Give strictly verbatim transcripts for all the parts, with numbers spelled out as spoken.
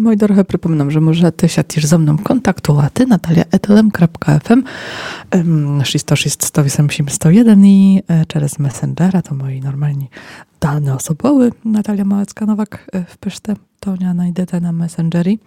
Moi drodzy, przypominam, że możecie się też ze mną kontaktować. Natalia etelem kropka ef em sześć zero sześć, sto osiemdziesiąt, sto jeden i przez Messengera, to moi normalni dane osobowe. Natalia Małecka-Nowak w pyszte, to nie znajdziecie na Messengeri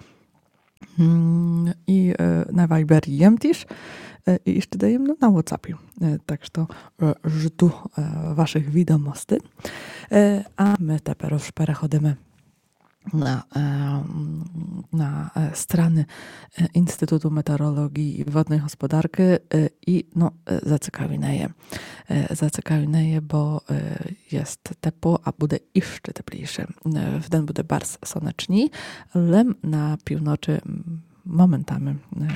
i na Viberii jem też. I jeszcze dajemy na Whatsappie. Tak, że to żdu waszych wiadomości. A my teraz już przechodzimy na, na strony Instytutu Meteorologii i Wodnej Gospodarki i no, zaciekawienie. Zaciekawienie, bo jest ciepło, a będzie jeszcze cieplejsze. W den będzie bardzo słoneczny, ale na północy momentami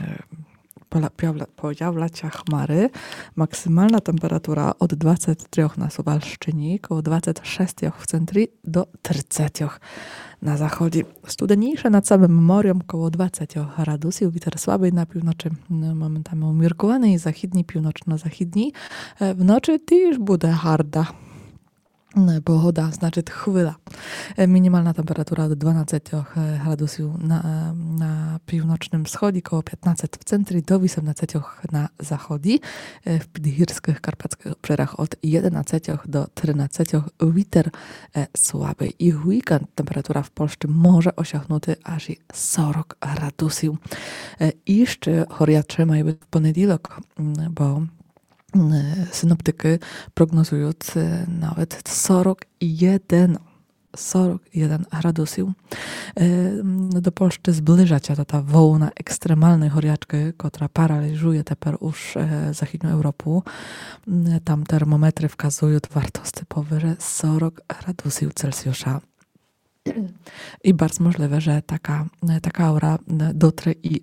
pojawiać się chmary. Maksymalna temperatura od dwudziestu trzech na Suwalszczyni, około dwudziestu sześciu w centrum do trzydziestu na zachodzie. Studeniejsze nad samym morem, około dwadzieścia gradusów. Wiatr słaby na północy, momentami umiarkowany i zachodni, północno-zachodni. W nocy też będzie harda pogoda, znaczy chwila. Minimalna temperatura do dwunastu gradusów na, na północnym wschodzie, około piętnaście w centrum, do osiemnastu na zachodzie. W podgórskich, karpackich obszarach od jedenastu do trzynastu wiatr słaby. I w weekend temperatura w Polsce może osiągnąć aż czterdzieści gradusów. I jeszcze choriacze mają być w poniedziałek, bo synoptyki prognozują nawet czterdzieści jeden, czterdzieści jeden gradusów. Do Polski zbliża się ta wołna ekstremalnej choriaczki, która paraliżuje teraz już zachodnią Europę. Tam termometry wskazują wartości powyżej czterdziestu gradusów Celsjusza. I bardzo możliwe, że taka, taka aura dotrze i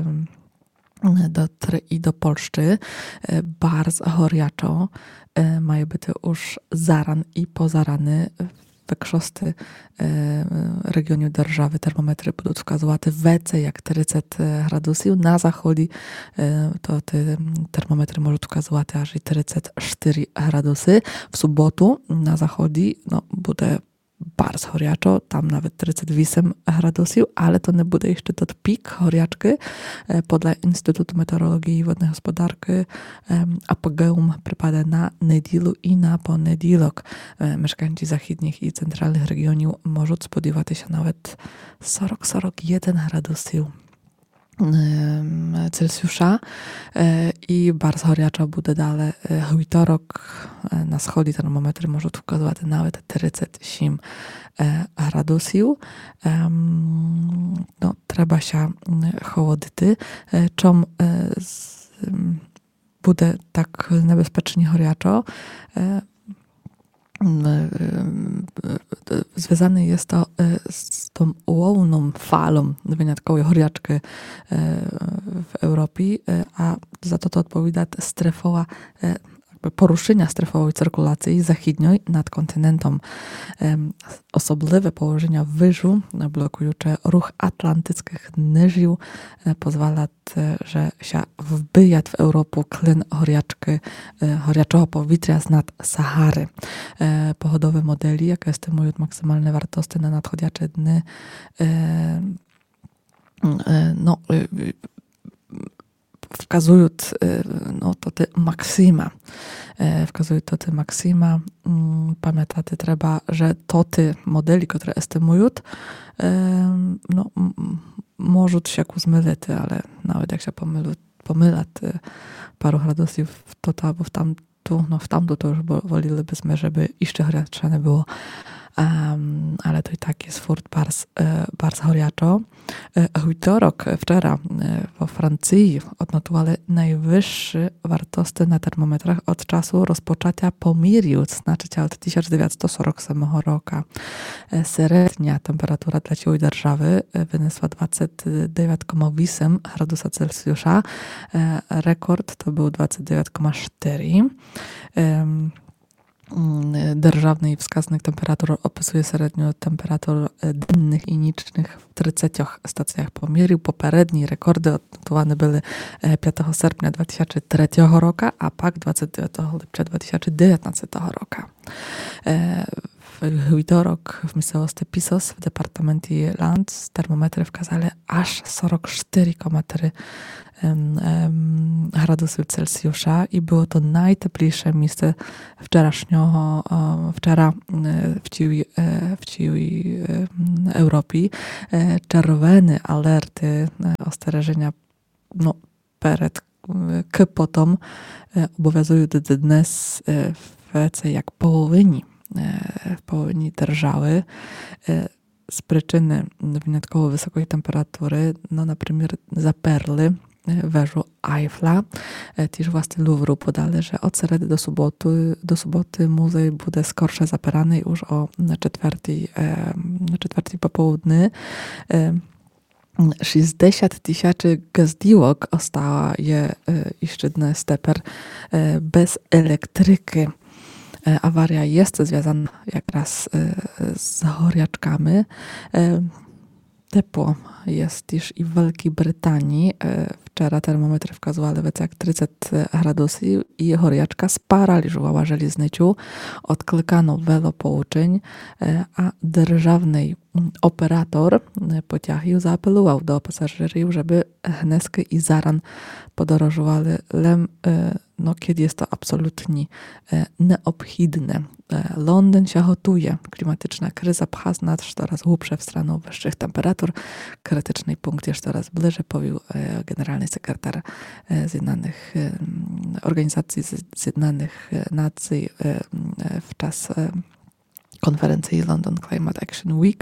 dotrze i do Polski. Bardzo choriaczo mają być już zaran i pozarany. W większości regionów держаwy termometry będą wskazywać więcej jak trzydzieści gradusów. Na zachodzie to te termometry mogą wskazywać aż trzydzieści cztery gradusy. W sobotę na zachodzie no, będzie bardzo choriaczo, tam nawet trzydzieści osiem gradusów, ale to nie będzie jeszcze ten pik choriaczki. Podle Instytutu Meteorologii i Wodnej Gospodarki apogeum przypada na niedzielę i na poniedziałek. Mieszkańcy zachodnich i centralnych regionów mogą spodziewać się nawet czterdzieści czterdzieści jeden gradusów Celsjusza i bardzo choriaczo będzie dalej. Wtorek na wschodzie termometry może wskazywać nawet trzydzieści osiem gradusów. No, trzeba się chłodzić. Czym będzie tak niebezpiecznie choriaczo? Związane jest to z tą łowną falą wyjątkowej choriaczki w Europie, a za to to odpowiada strefowa poruszenia strefowej cyrkulacji zachodniej nad kontynentem. Osobliwe położenia wyżu blokujące ruch atlantyckich nyżył pozwala, że się wbija w Europę klin choriaczki, choriaczego powietrza z nad Sahary. Pochodowe modeli, jakie estymują maksymalne wartości na nadchodzące dni, no, wskazują no, to te maksyma. Wskazują to te maksyma. Pamiętać trzeba, że to te modeli, które estymują, no, może się zmylić, ale nawet jak się pomyli, pomyla paru gradusów to ta, bo w tamtu, no w tamtu to już wolilibyśmy, żeby jeszcze choriacze nie było. Um, ale to i tak jest furt bardzo, bardzo choriaczo. Wtorek, wczoraj we Francji odnotowali najwyższe wartości na termometrach od czasu rozpoczęcia pomiriu, znaczy od tysiąc dziewięćset czterdziestego ósmego roku. Średnia temperatura dla całej держаwy wyniosła dwadzieścia dziewięć przecinek osiem gradusa Celsjusza. Rekord to był dwadzieścia dziewięć przecinek cztery. Um, Державny wskaźnik temperatur opisuje średnią temperatur dennych i nocnych w trzydziestu stacjach pomiaru. Poprzednie rekordy odnotowane były piątego sierpnia dwa tysiące trzeciego roku, a pak dwudziestego lipca dwa tysiące dziewiętnastego roku. w wівторок в місцевості Пісос в департаменті Ланц термометри вказали аж сорок cztery przecinek trzy gradusów Celsjusza i było to najteplejsze miejsce wczorajszego, wczoraj w całej, w całej Europie. Czerwone alerty, ostrzeżenia no, перед кипотом obowiązują dnes w jak połowinie, w połowinie держави z przyczyny wyjątkowo wysokiej temperatury, no na przykład zaperli wężu Eiffla. Też właśnie Louvru podali, że od seredy do soboty, do soboty muzej będzie skorsze zaperany już o czwartej, czwartej po południu. sześćdziesiąt tysięcy gazdiłok ostała je jeszcze dnes teper bez elektryki. Awaria jest związana jak raz z horjaczkami. Ciepło jest też i w Wielkiej Brytanii. Wczoraj termometry wskazywały jak trzydzieści gradusów i horjaczka sparaliżowała żelaznicę. Odklikano wiele połączeń, a державny operator pociągu zaapelował do pasażerów, żeby Hnesky i Zaran podróżowali lem, no, kiedy jest to absolutnie nieobchodne. Londyn się gotuje. Klimatyczna kryza pcha nas coraz głębsze w stronę wyższych temperatur. Krytyczny punkt jest coraz bliżej, powiedział generalny sekretarz Zjednoczonych Organizacji Zjednoczonych Nacji w czas konferencji London Climate Action Week.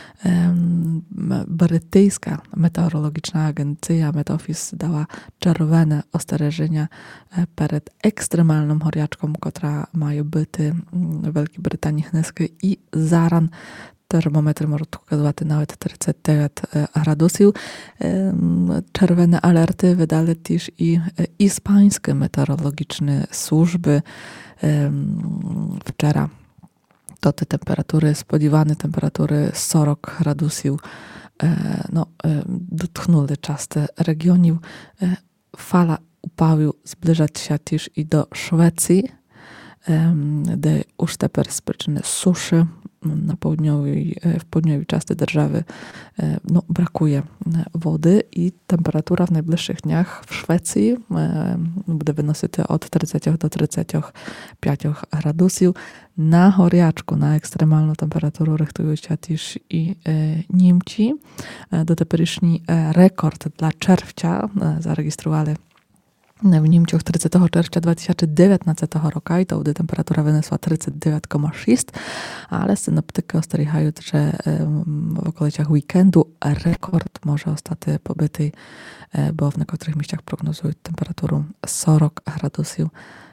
Brytyjska meteorologiczna agencja Met Office dała czerwone ostrzeżenia przed ekstremalną horjaczką, która ma być w Wielkiej Brytanii Hnesky i Zaran. Termometry może pokazywać nawet trzydzieści dziewięć gradusów. Czerwone alerty wydali też i hiszpańskie meteorologiczne służby. Wczoraj to te temperatury, spodziewane temperatury сорок gradusów, no, dotknęły często regionów. Fala upału zbliża się też i do Szwecji, gdzie już teraz z przyczyny suszy na południowej, w południowej części držawy no, brakuje wody i temperatura w najbliższych dniach w Szwecji będzie wynosić od trzydziestu do trzydziestu pięciu gradusów. Na horjaczku, na ekstremalną temperaturę rychtują się też i Niemcy. Do teperyśni rekord dla czerwca zarejestrowali w Niemczech trzydziestego czerwca dwa tysiące dziewiętnastego roku i to, gdy temperatura wyniosła trzydzieści dziewięć przecinek sześć, ale synoptyki ostrzelihają, że w okolicach weekendu rekord może zostać pobyty, bo w niektórych miejscach prognozują temperaturę сорок gradusów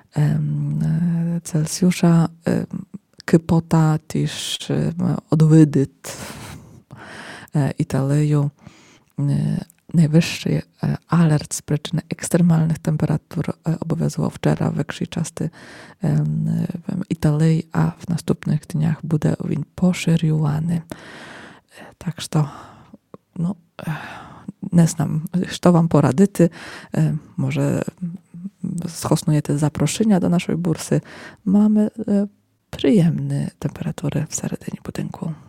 Celsjusza. Kypota też odwydyt Italię. Najwyższy alert z przyczyny ekstremalnych temperatur obowiązywał wczoraj w większej części w Italii, a w następnych dniach będzie on poszerzony. Tak, że no, nie znam, co wam poradyty. Może schosnujecie zaproszenia do naszej bursy. Mamy przyjemne temperatury w seredinie budynku.